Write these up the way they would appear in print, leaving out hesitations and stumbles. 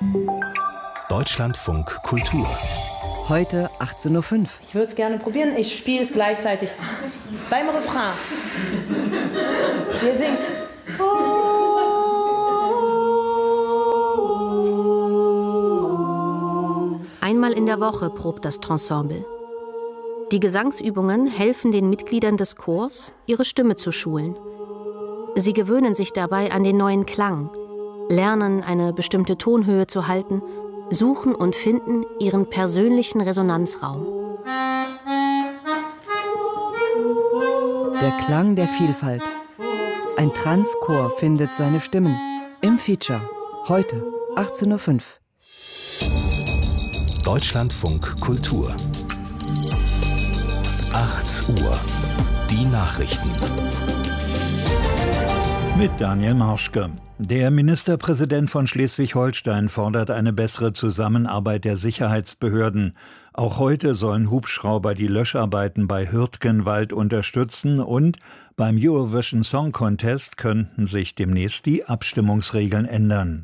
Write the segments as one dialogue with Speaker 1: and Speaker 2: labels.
Speaker 1: Deutschlandfunk Kultur.
Speaker 2: Heute 18.05 Uhr.
Speaker 3: Ich würde es gerne probieren. Ich spiele es gleichzeitig beim Refrain. Ihr singt.
Speaker 4: Einmal in der Woche probt das Trensemble. Die Gesangsübungen helfen den Mitgliedern des Chors, ihre Stimme zu schulen. Sie gewöhnen sich dabei an den neuen Klang, lernen, eine bestimmte Tonhöhe zu halten, suchen und finden ihren persönlichen Resonanzraum.
Speaker 2: Der Klang der Vielfalt. Ein Transchor findet seine Stimmen. Im Feature. Heute 18.05 Uhr.
Speaker 1: Deutschlandfunk Kultur. 8 Uhr. Die Nachrichten.
Speaker 5: Mit Daniel Marschke. Der Ministerpräsident von Schleswig-Holstein fordert eine bessere Zusammenarbeit der Sicherheitsbehörden. Auch heute sollen Hubschrauber die Löscharbeiten bei Hürtgenwald unterstützen und beim Eurovision Song Contest könnten sich demnächst die Abstimmungsregeln ändern.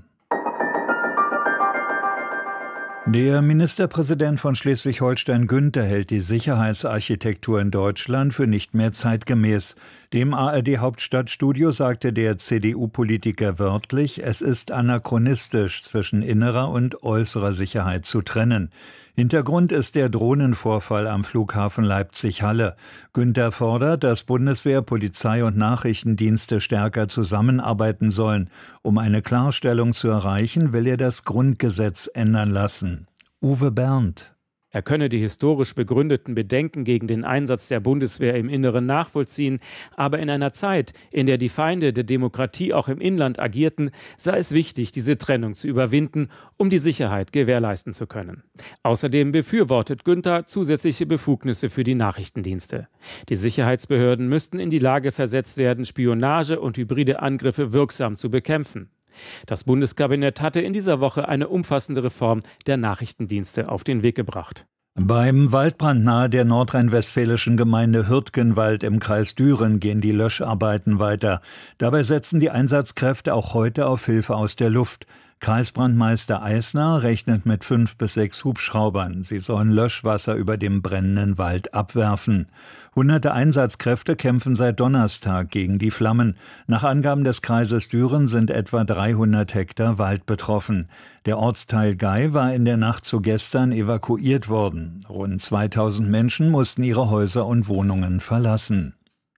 Speaker 5: Der Ministerpräsident von Schleswig-Holstein Günther hält die Sicherheitsarchitektur in Deutschland für nicht mehr zeitgemäß. Dem ARD-Hauptstadtstudio sagte der CDU-Politiker wörtlich, es ist anachronistisch, zwischen innerer und äußerer Sicherheit zu trennen. Hintergrund ist der Drohnenvorfall am Flughafen Leipzig-Halle. Günther fordert, dass Bundeswehr, Polizei und Nachrichtendienste stärker zusammenarbeiten sollen. Um eine Klarstellung zu erreichen, will er das Grundgesetz ändern lassen. Uwe Berndt.
Speaker 6: Er könne die historisch begründeten Bedenken gegen den Einsatz der Bundeswehr im Inneren nachvollziehen, aber in einer Zeit, in der die Feinde der Demokratie auch im Inland agierten, sei es wichtig, diese Trennung zu überwinden, um die Sicherheit gewährleisten zu können. Außerdem befürwortet Günther zusätzliche Befugnisse für die Nachrichtendienste. Die Sicherheitsbehörden müssten in die Lage versetzt werden, Spionage und hybride Angriffe wirksam zu bekämpfen. Das Bundeskabinett hatte in dieser Woche eine umfassende Reform der Nachrichtendienste auf den Weg gebracht.
Speaker 5: Beim Waldbrand nahe der nordrhein-westfälischen Gemeinde Hürtgenwald im Kreis Düren gehen die Löscharbeiten weiter. Dabei setzen die Einsatzkräfte auch heute auf Hilfe aus der Luft. Kreisbrandmeister Eisner rechnet mit 5 bis 6 Hubschraubern. Sie sollen Löschwasser über dem brennenden Wald abwerfen. Hunderte Einsatzkräfte kämpfen seit Donnerstag gegen die Flammen. Nach Angaben des Kreises Düren sind etwa 300 Hektar Wald betroffen. Der Ortsteil Gei war in der Nacht zu gestern evakuiert worden. Rund 2000 Menschen mussten ihre Häuser und Wohnungen verlassen.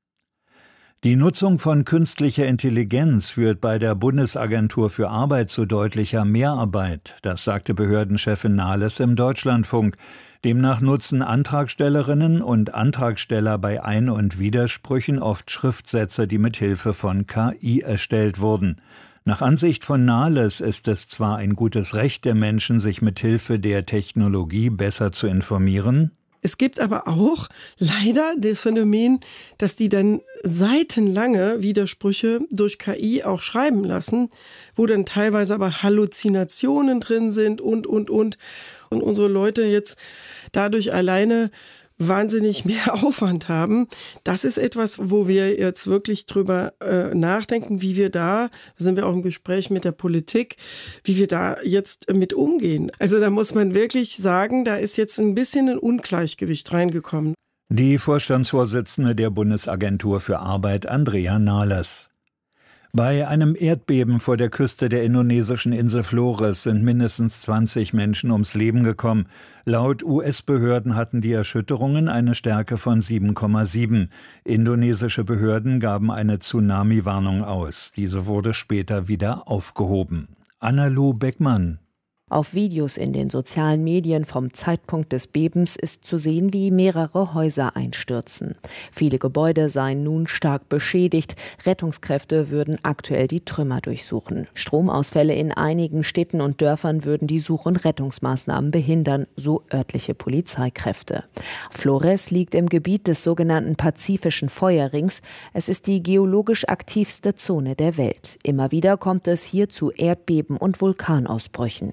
Speaker 5: Die Nutzung von künstlicher Intelligenz führt bei der Bundesagentur für Arbeit zu deutlicher Mehrarbeit. Das sagte Behördenchefin Nahles im Deutschlandfunk. Demnach nutzen Antragstellerinnen und Antragsteller bei Ein- und Widersprüchen oft Schriftsätze, die mit Hilfe von KI erstellt wurden. Nach Ansicht von Nahles ist es zwar ein gutes Recht der Menschen, sich mit Hilfe der Technologie besser zu informieren.
Speaker 7: Es gibt aber auch leider das Phänomen, dass die dann seitenlange Widersprüche durch KI auch schreiben lassen, wo dann teilweise aber Halluzinationen drin sind und. Und unsere Leute jetzt dadurch alleine wahnsinnig mehr Aufwand haben. Das ist etwas, wo wir jetzt wirklich drüber nachdenken, wie wir da sind wir auch im Gespräch mit der Politik, wie wir da jetzt mit umgehen. Also da muss man wirklich sagen, da ist jetzt ein bisschen ein Ungleichgewicht reingekommen.
Speaker 5: Die Vorstandsvorsitzende der Bundesagentur für Arbeit, Andrea Nahles. Bei einem Erdbeben vor der Küste der indonesischen Insel Flores sind mindestens 20 Menschen ums Leben gekommen. Laut US-Behörden hatten die Erschütterungen eine Stärke von 7,7. Indonesische Behörden gaben eine Tsunami-Warnung aus. Diese wurde später wieder aufgehoben. Anna-Lu Beckmann.
Speaker 8: Auf Videos in den sozialen Medien vom Zeitpunkt des Bebens ist zu sehen, wie mehrere Häuser einstürzen. Viele Gebäude seien nun stark beschädigt. Rettungskräfte würden aktuell die Trümmer durchsuchen. Stromausfälle in einigen Städten und Dörfern würden die Such- und Rettungsmaßnahmen behindern, so örtliche Polizeikräfte. Flores liegt im Gebiet des sogenannten Pazifischen Feuerrings. Es ist die geologisch aktivste Zone der Welt. Immer wieder kommt es hier zu Erdbeben und Vulkanausbrüchen.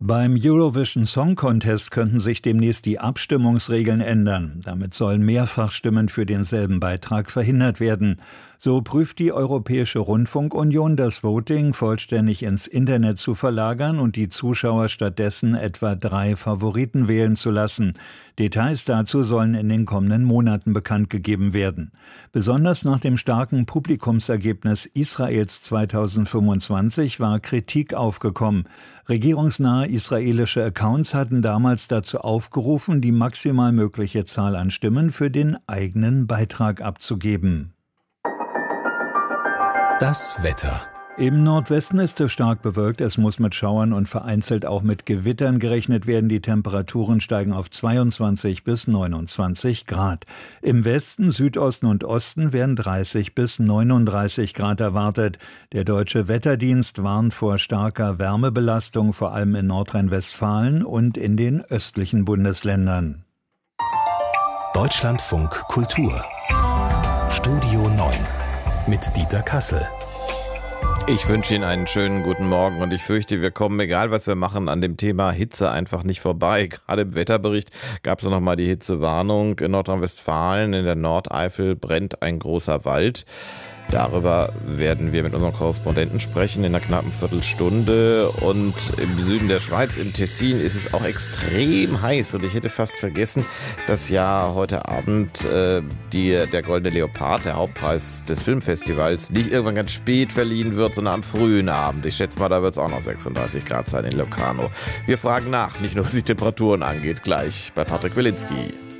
Speaker 5: Beim Eurovision Song Contest könnten sich demnächst die Abstimmungsregeln ändern. Damit sollen Mehrfachstimmen für denselben Beitrag verhindert werden. So prüft die Europäische Rundfunkunion, das Voting vollständig ins Internet zu verlagern und die Zuschauer stattdessen etwa 3 Favoriten wählen zu lassen. Details dazu sollen in den kommenden Monaten bekannt gegeben werden. Besonders nach dem starken Publikumsergebnis Israels 2025 war Kritik aufgekommen. Regierungsnahe israelische Accounts hatten damals dazu aufgerufen, die maximal mögliche Zahl an Stimmen für den eigenen Beitrag abzugeben.
Speaker 1: Das Wetter.
Speaker 5: Im Nordwesten ist es stark bewölkt, es muss mit Schauern und vereinzelt auch mit Gewittern gerechnet werden. Die Temperaturen steigen auf 22 bis 29 Grad. Im Westen, Südosten und Osten werden 30 bis 39 Grad erwartet. Der Deutsche Wetterdienst warnt vor starker Wärmebelastung, vor allem in Nordrhein-Westfalen und in den östlichen Bundesländern.
Speaker 1: Deutschlandfunk Kultur. Studio 9 mit Dieter Kassel.
Speaker 9: Ich wünsche Ihnen einen schönen guten Morgen und ich fürchte, wir kommen, egal was wir machen, an dem Thema Hitze einfach nicht vorbei. Gerade im Wetterbericht gab es noch mal die Hitzewarnung. In Nordrhein-Westfalen, in der Nordeifel brennt ein großer Wald. Darüber werden wir mit unserem Korrespondenten sprechen in einer knappen Viertelstunde. Und im Süden der Schweiz, im Tessin, ist es auch extrem heiß. Und ich hätte fast vergessen, dass ja heute Abend der Goldene Leopard, der Hauptpreis des Filmfestivals, nicht irgendwann ganz spät verliehen wird, sondern am frühen Abend. Ich schätze mal, da wird es auch noch 36 Grad sein in Locarno. Wir fragen nach, nicht nur was die Temperaturen angeht, gleich bei Patrick Wilinski.